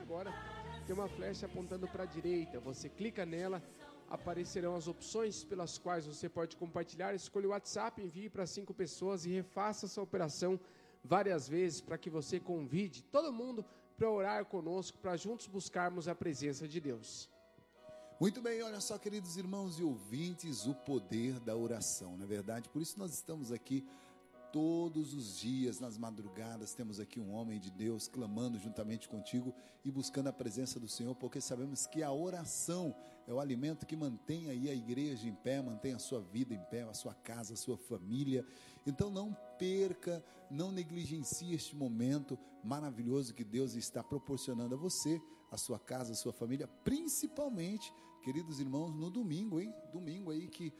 agora, tem uma flecha apontando para a direita. Você clica nela, aparecerão as opções pelas quais você pode compartilhar. Escolha o WhatsApp, envie para 5 pessoas e refaça essa operação várias vezes para que você convide todo mundo para orar conosco, para juntos buscarmos a presença de Deus. Muito bem, olha só, queridos irmãos e ouvintes, o poder da oração, não é verdade? Por isso nós estamos aqui todos os dias, nas madrugadas, temos aqui um homem de Deus clamando juntamente contigo e buscando a presença do Senhor, porque sabemos que a oração é o alimento que mantém aí a igreja em pé, mantém a sua vida em pé, a sua casa, a sua família. Então não perca, não negligencie este momento maravilhoso que Deus está proporcionando a você, a sua casa, a sua família, principalmente, queridos irmãos, no domingo, hein? Domingo aí que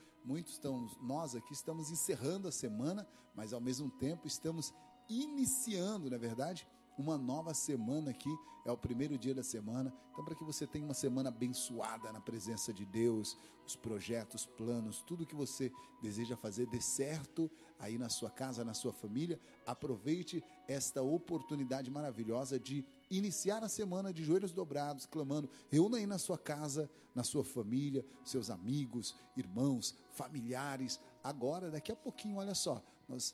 nós aqui estamos encerrando a semana, mas ao mesmo tempo estamos iniciando, não é verdade? Uma nova semana aqui, é o primeiro dia da semana. Então, para que você tenha uma semana abençoada na presença de Deus, os projetos, planos, tudo que você deseja fazer dê certo aí na sua casa, na sua família, aproveite esta oportunidade maravilhosa de iniciar a semana de joelhos dobrados, clamando. Reúna aí na sua casa, na sua família, seus amigos, irmãos, familiares. Agora, daqui a pouquinho, olha só, nós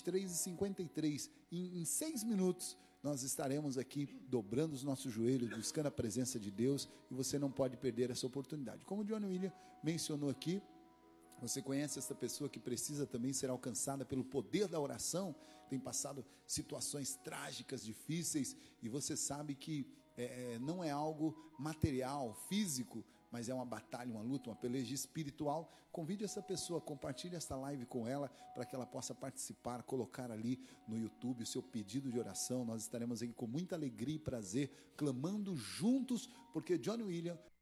23h53, em 6 minutos, nós estaremos aqui dobrando os nossos joelhos, buscando a presença de Deus, e você não pode perder essa oportunidade. Como o John William mencionou aqui, você conhece essa pessoa que precisa também ser alcançada pelo poder da oração, tem passado situações trágicas, difíceis, e você sabe que não é algo material, físico, mas é uma batalha, uma luta, uma peleja espiritual. Convide essa pessoa, compartilhe esta live com ela, para que ela possa participar, colocar ali no YouTube o seu pedido de oração. Nós estaremos aí com muita alegria e prazer, clamando juntos, porque John William